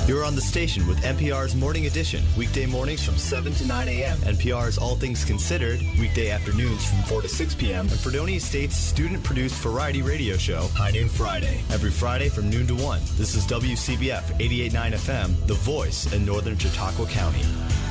You're on the station with NPR's Morning Edition, weekday mornings from 7 to 9 a.m. NPR's All Things Considered, weekday afternoons from 4 to 6 p.m. And Fredonia State's student-produced variety radio show, High Noon Friday, every Friday from noon to 1. This is WCBF 88.9 FM, the voice in northern Chautauqua County.